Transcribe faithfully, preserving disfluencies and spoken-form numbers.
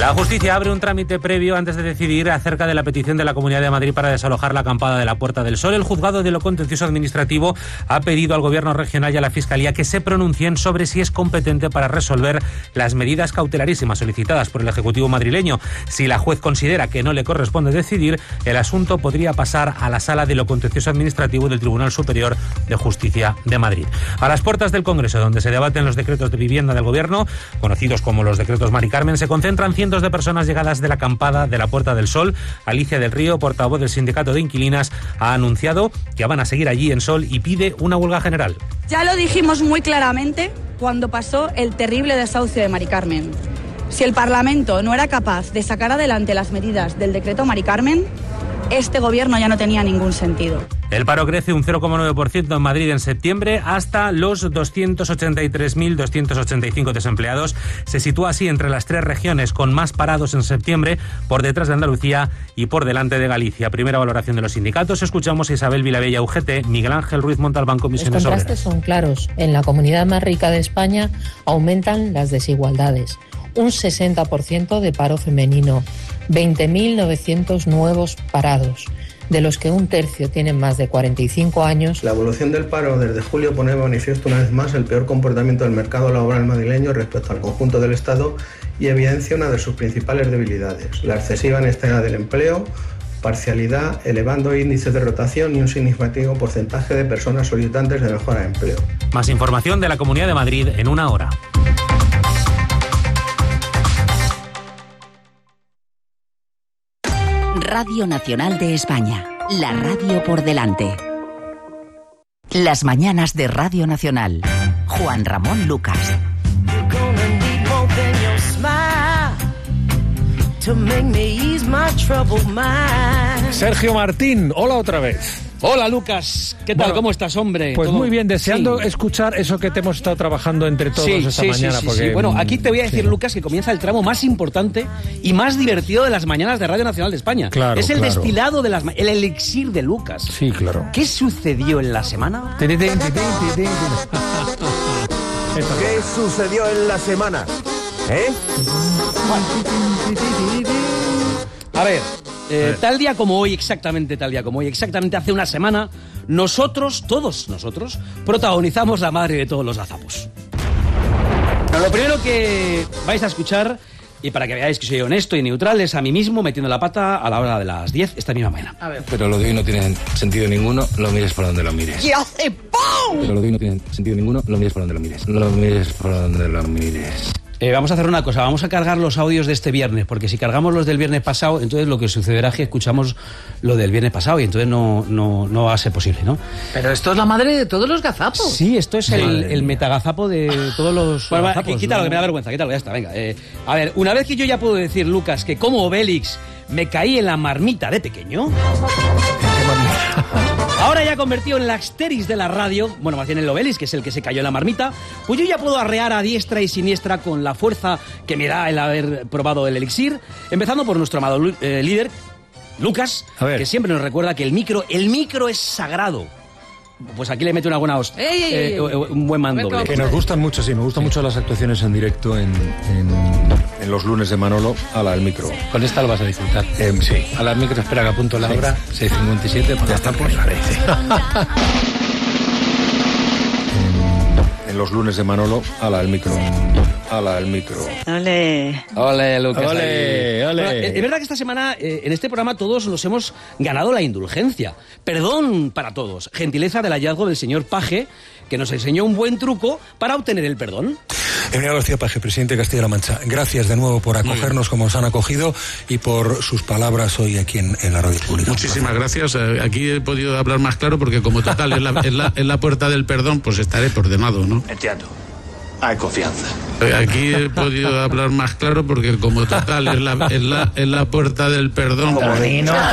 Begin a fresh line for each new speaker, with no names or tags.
La justicia abre un trámite previo antes de decidir acerca de la petición de la Comunidad de Madrid para desalojar la acampada de la Puerta del Sol. El juzgado de lo contencioso administrativo ha pedido al Gobierno regional y a la Fiscalía que se pronuncien sobre si es competente para resolver las medidas cautelarísimas solicitadas por el Ejecutivo madrileño. Si la juez considera que no le corresponde decidir, el asunto podría pasar a la Sala de lo contencioso administrativo del Tribunal Superior de Justicia de Madrid. A las puertas del Congreso, donde se debaten los decretos de vivienda del Gobierno, conocidos como los decretos Mari Carmen, se concentran cientos de personas llegadas de la acampada de la Puerta del Sol. Alicia del Río, portavoz del Sindicato de Inquilinas, ha anunciado que van a seguir allí en Sol y pide una huelga general.
Ya lo dijimos muy claramente cuando pasó el terrible desahucio de Mari Carmen. Si el Parlamento no era capaz de sacar adelante las medidas del decreto Mari Carmen, este gobierno ya no tenía ningún sentido.
El paro crece un cero coma nueve por ciento en Madrid en septiembre hasta los doscientos ochenta y tres mil doscientos ochenta y cinco desempleados. Se sitúa así entre las tres regiones con más parados en septiembre, por detrás de Andalucía y por delante de Galicia. Primera valoración de los sindicatos. Escuchamos a Isabel Vilabella, U G T, Miguel Ángel Ruiz Montalbán, Comisiones Obreras.
Los contrastes son claros. En la comunidad más rica de España aumentan las desigualdades. Un sesenta por ciento de paro femenino, veinte mil novecientos nuevos parados, de los que un tercio tienen más de cuarenta y cinco años.
La evolución del paro desde julio pone de manifiesto una vez más el peor comportamiento del mercado laboral madrileño respecto al conjunto del Estado y evidencia una de sus principales debilidades, la excesiva inestabilidad del empleo, parcialidad, elevando índices de rotación y un significativo porcentaje de personas solicitantes de mejora de empleo.
Más información de la Comunidad de Madrid en una hora.
Radio Nacional de España, la radio por delante. Las mañanas de Radio Nacional. Juan Ramón Lucas.
Sergio Martín, hola otra vez.
Hola Lucas, ¿qué tal?
Bueno,
¿Cómo estás, hombre?
Pues
¿Cómo?
muy bien, deseando
sí.
escuchar eso que te hemos estado trabajando entre todos
sí,
esta
sí,
mañana.
Sí, sí,
porque,
sí. Bueno, aquí te voy a decir, sí. Lucas, que comienza el tramo más importante y más divertido de las mañanas de Radio Nacional de España.
Claro,
es el
claro.
destilado de las... el elixir de Lucas.
Sí, claro.
¿Qué sucedió en la semana?
¿Qué sucedió en la semana? ¿Eh?
A ver, eh, tal día como hoy, exactamente tal día como hoy, exactamente hace una semana, nosotros, todos nosotros, protagonizamos la madre de todos los gazapos. Pero lo primero que vais a escuchar, y para que veáis que soy honesto y neutral, es a mí mismo metiendo la pata a la hora de las diez esta misma mañana.
A ver. Pero lo de hoy no tiene sentido ninguno, lo mires por donde lo mires.
¡Y hace ¡pum!
Pero lo de hoy no tiene sentido ninguno, lo mires por donde lo mires. Lo mires por donde lo mires.
Eh, vamos a hacer una cosa, vamos a cargar los audios de este viernes, porque si cargamos los del viernes pasado, entonces lo que sucederá es que escuchamos lo del viernes pasado y entonces no, no, no va a ser posible, ¿no?
Pero esto es la madre de todos los gazapos.
Sí, esto es el, el metagazapo de todos los
bueno,
gazapos. Quítalo, ¿no? Que me da vergüenza, quítalo, ya está, venga. Eh, a ver, una vez que yo ya puedo decir, Lucas, que como Obélix me caí en la marmita de pequeño... Ahora ya convertido en la Asterix de la radio, bueno, más bien el Obélix, que es el que se cayó en la marmita, pues yo ya puedo arrear a diestra y siniestra con la fuerza que me da el haber probado el elixir, empezando por nuestro amado eh, líder, Lucas, que siempre nos recuerda que el micro, el micro es sagrado. Pues aquí le mete una buena host,
ey, ey, ey,
eh, un buen mando.
Que nos gustan mucho, sí, nos gustan sí. mucho las actuaciones en directo en, en, en los lunes de Manolo a la del micro.
Con esta lo vas a disfrutar.
Eh, sí.
A la micro, espera que apunto la hora, seis cincuenta y siete.
Ya está por la red. En los lunes de Manolo a la del micro. A la del micro.
Ole.
Ole, Lucas.
Ole, ole.
Bueno, es verdad que esta semana eh, en este programa todos nos hemos ganado la indulgencia. Perdón para todos. Gentileza del hallazgo del señor Paje, que nos enseñó un buen truco para obtener el perdón.
Emiliano García Paje, presidente de Castilla-La Mancha. Gracias de nuevo por acogernos como nos han acogido y por sus palabras hoy aquí en, en la radio pública.
Muchísimas gracias. Aquí he podido hablar más claro porque como total es la, es la, es la puerta del perdón, pues estaré ordenado, ¿no?
Entiendo. Hay confianza.
Aquí he podido hablar más claro porque como total es la, es la, es la puerta del perdón.
Como